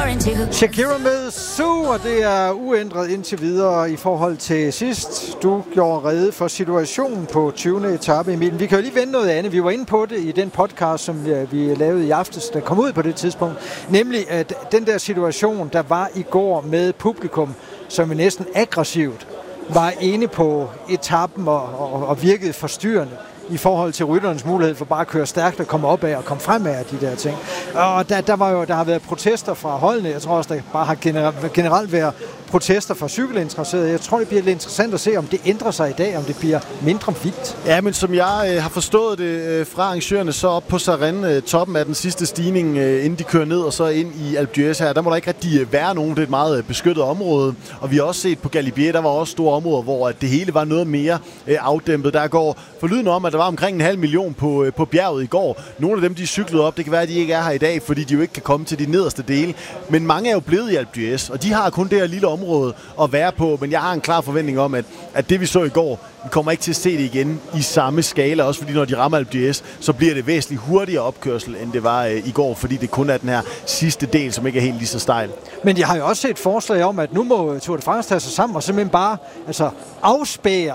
Shakira med Sue, og det er uændret indtil videre i forhold til sidst. Du gjorde rede for situationen på 20. etape, Emil. Vi kan jo lige vende noget andet. Vi var inde på det i den podcast, som vi lavede i aftes, der kom ud på det tidspunkt. Nemlig at den der situation, der var i går med publikum, som næsten aggressivt var ine på etappen og virkede forstyrrende i forhold til rytterens mulighed for bare at køre stærkt og komme opad og komme fremad af de der ting. Og der har været protester fra holdene. Jeg tror også, der bare har generelt været protester fra cykelinteresserede. Jeg tror, det bliver lidt interessant at se, om det ændrer sig i dag, om det bliver mindre vildt. Ja, men som jeg har forstået det fra arrangørerne, så op på Sarren, toppen af den sidste stigning, inden de kører ned og så ind i Alpe d'Huez her, der må der ikke rigtig være nogen. Det er et meget beskyttet område. Og vi har også set på Galibier, der var også store områder, hvor det hele var noget mere afdæmpet. Der går forlydende om, at der var omkring 500.000 på bjerget i går. Nogle af dem, de cyklede op, det kan være, at de ikke er her i dag, fordi de jo ikke kan komme til de nederste dele. Men mange er jo blevet i Alpe d'Huez, og de har kun det her lille område at være på. Men jeg har en klar forventning om, at det vi så i går, vi kommer ikke til at se det igen i samme skala. Også fordi når de rammer Alpe d'Huez, så bliver det væsentligt hurtigere opkørsel, end det var i går, fordi det kun er den her sidste del, som ikke er helt lige så stejl. Men jeg har jo også set forslag om, at nu må Tour de France tage sig sammen og simpelthen bare afspære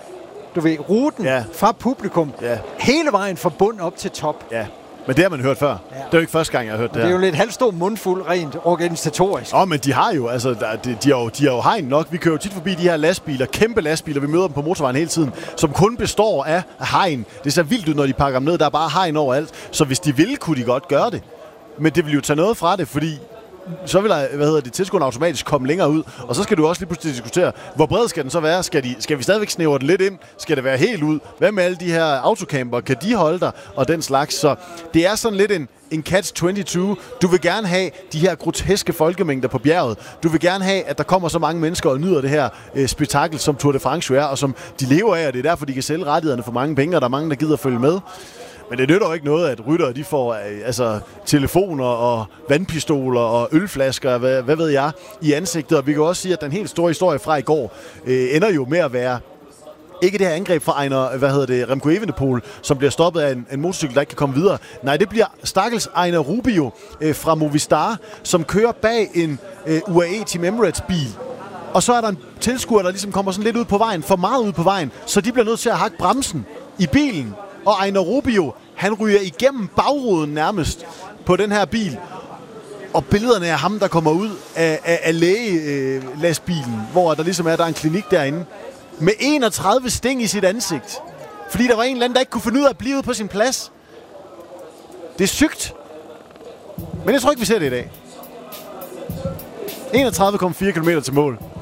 ruten fra publikum hele vejen fra bund op til top. Ja. Men det har man hørt før. Ja. Det er jo ikke første gang, jeg har hørt det her. Det er jo lidt halvstor mundfuld rent organisatorisk. Men de har jo, de har jo hegn nok. Vi kører jo tit forbi de her lastbiler, kæmpe lastbiler, vi møder dem på motorvejen hele tiden, som kun består af hegn. Det ser vildt ud, når de pakker dem ned. Der er bare hegn overalt. Så hvis de ville, kunne de godt gøre det. Men det vil jo tage noget fra det, fordi så vil tilskuerne automatisk komme længere ud, og så skal du også lige pludselig diskutere, hvor bred skal den så være? Skal vi stadigvæk snævre det lidt ind? Skal det være helt ud? Hvad med alle de her autocamper? Kan de holde dig? Og den slags. Så det er sådan lidt en catch-22. Du vil gerne have de her groteske folkemængder på bjerget. Du vil gerne have, at der kommer så mange mennesker og nyder det her spektakel, som Tour de France er, og som de lever af, og det er derfor, de kan sælge rettighederne for mange penge, og der er mange, der gider følge med. Men det nytter jo ikke noget, at ryttere de får telefoner og vandpistoler og ølflasker, hvad ved jeg, i ansigtet. Og vi kan også sige, at den helt store historie fra i går ender jo med at være ikke det her angreb fra Remco Evenepoel, som bliver stoppet af en motorcykel, der ikke kan komme videre. Nej, det bliver stakkels Ejner Rubio fra Movistar, som kører bag en UAE Team Emirates bil. Og så er der en tilskuer, der ligesom kommer sådan lidt ud på vejen, for meget ud på vejen, så de bliver nødt til at hakke bremsen i bilen. Og Ejner Rubio, han ryger igennem bagruden nærmest på den her bil. Og billederne af ham, der kommer ud af lægelastbilen, hvor der ligesom der er en klinik derinde, med 31 sting i sit ansigt. Fordi der var en eller anden, der ikke kunne finde ud af at blive på sin plads. Det er sygt. Men jeg tror ikke, vi ser det i dag. 31,4 km til mål.